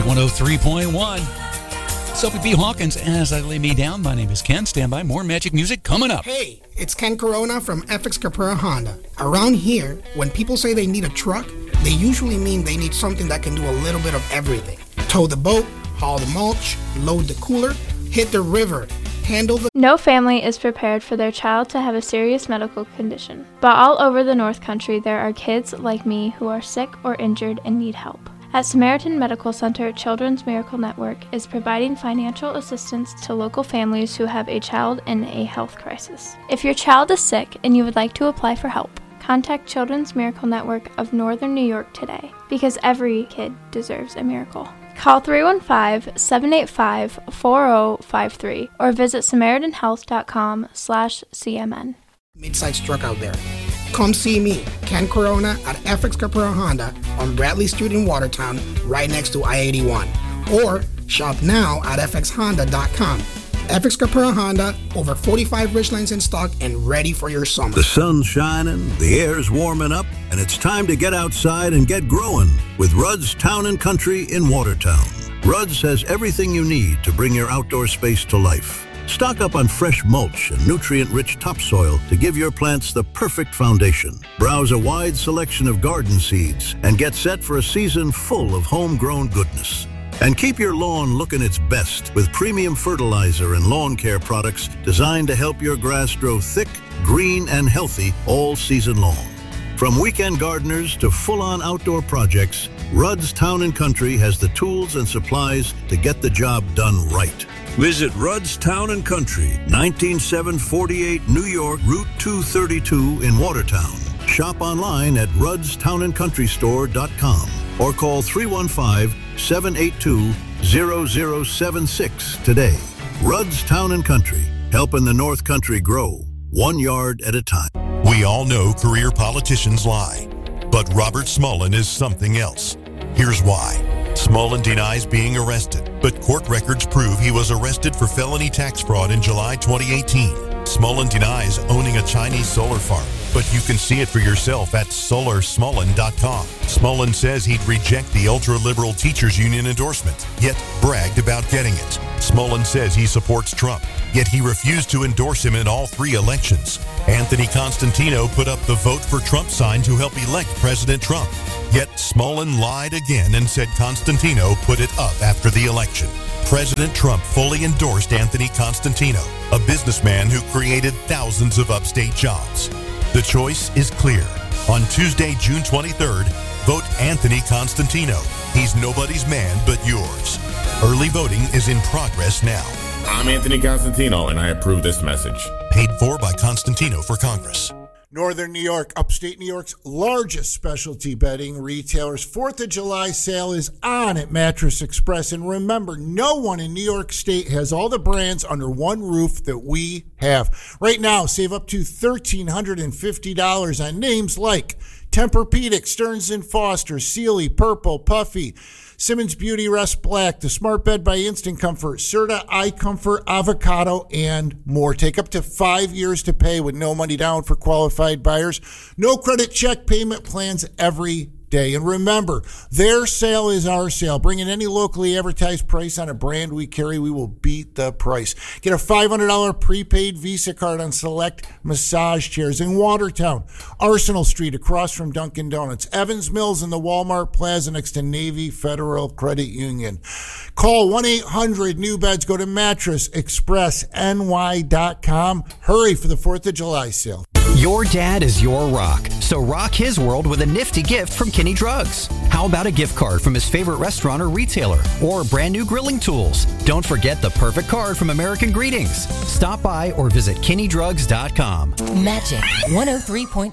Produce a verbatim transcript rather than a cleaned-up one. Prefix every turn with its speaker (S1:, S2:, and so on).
S1: Magic one oh three point one. Sophie B. Hawkins, as I lay me down. My name is Ken. Stand by. More Magic music coming up.
S2: Hey, it's Ken Corona from F X Caprera Honda. Around here, when people say they need a truck, they usually mean they need something that can do a little bit of everything. Tow the boat, haul the mulch, load the cooler, hit the river, handle the...
S3: No family is prepared for their child to have a serious medical condition. But all over the North Country, there are kids like me who are sick or injured and need help. At Samaritan Medical Center, Children's Miracle Network is providing financial assistance to local families who have a child in a health crisis. If your child is sick and you would like to apply for help, contact Children's Miracle Network of Northern New York today, because every kid deserves a miracle. Call three one five, seven eight five, four zero five three or visit samaritan health dot com slash C M N.
S2: Mid-size truck out there. Come see me, Ken Corona, at F X Caprera Honda on Bradley Street in Watertown, right next to I eighty-one. Or shop now at f x honda dot com. F X Caprera Honda, over forty-five Ridgelines in stock and ready for your summer.
S4: The sun's shining, the air's warming up, and it's time to get outside and get growing with Rudd's Town and Country in Watertown. Rudd's has everything you need to bring your outdoor space to life. Stock up on fresh mulch and nutrient-rich topsoil to give your plants the perfect foundation. Browse a wide selection of garden seeds and get set for a season full of homegrown goodness. And keep your lawn looking its best with premium fertilizer and lawn care products designed to help your grass grow thick, green, and healthy all season long. From weekend gardeners to full-on outdoor projects, Rudd's Town and Country has the tools and supplies to get the job done right. Visit Rudd's Town and Country, nineteen seven forty-eight New York, Route two thirty-two in Watertown. Shop online at rudds town and country store dot com or call three one five, seven eight two, zero zero seven six today. Rudd's Town and Country, helping the North Country grow, one yard at a time.
S5: We all know career politicians lie, but Robert Smullen is something else. Here's why. Smullen denies being arrested, but court records prove he was arrested for felony tax fraud in July twenty eighteen. Smullen denies owning a Chinese solar farm, but you can see it for yourself at solar smullen dot com. Smullen says he'd reject the ultra-liberal teachers union endorsement, yet bragged about getting it. Smullen says he supports Trump, yet he refused to endorse him in all three elections. Anthony Constantino put up the Vote for Trump sign to help elect President Trump. Yet Smullen lied again and said Constantino put it up after the election. President Trump fully endorsed Anthony Constantino, a businessman who created thousands of upstate jobs. The choice is clear. On Tuesday, June twenty-third, vote Anthony Constantino. He's nobody's man but yours. Early voting is in progress now.
S6: I'm Anthony Constantino, and I approve this message.
S5: Paid for by Constantino for Congress.
S7: Northern New York, upstate New York's largest specialty bedding retailer's fourth of July sale is on at Mattress Express. And remember, no one in New York State has all the brands under one roof that we have. Right now, save up to one thousand three hundred fifty dollars on names like Tempur-Pedic, Stearns and Foster, Sealy, Purple, Puffy, Simmons Beauty Rest Black, the Smart Bed by Instant Comfort, Serta iComfort, Avocado, and more. Take up to five years to pay with no money down for qualified buyers. No credit check payment plans every day. And remember, their sale is our sale. Bring in any locally advertised price on a brand we carry. We will beat the price. Get a five hundred dollars prepaid Visa card on select massage chairs in Watertown, Arsenal Street across from Dunkin' Donuts, Evans Mills in the Walmart Plaza next to Navy Federal Credit Union. Call one eight hundred new beds. Go to mattress express n y dot com. Hurry for the fourth of July sale.
S8: Your dad is your rock, so rock his world with a nifty gift from Kinney Drugs. How about a gift card from his favorite restaurant or retailer, or brand new grilling tools? Don't forget the perfect card from American Greetings. Stop by or visit kinney drugs dot com.
S9: Magic one oh three point